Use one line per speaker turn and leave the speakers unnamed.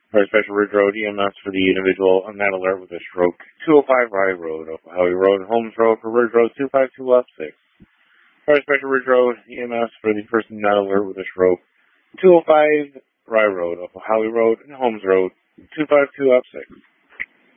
Fire Special Ridge Road EMS for the individual on that alert with a stroke. 205 Rye Road, Howie Road, Holmes Road for Ridge Road 252 left 6. Fire Special Ridge Road EMS for the person not alert with a stroke. 205 Rye Road, Howie Road, and Holmes Road 252 up 6.